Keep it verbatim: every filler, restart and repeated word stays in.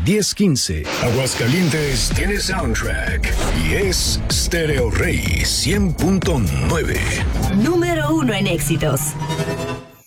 diez quince. Aguascalientes tiene soundtrack y es Stereo Rey cien punto nueve. Número uno en éxitos.